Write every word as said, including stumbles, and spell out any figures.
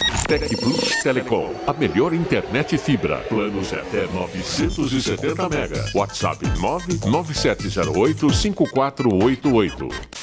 Tec Plus Telecom, a melhor internet fibra. Planos até novecentos e setenta mega. WhatsApp nove nove sete zero oito cinco quatro oito oito.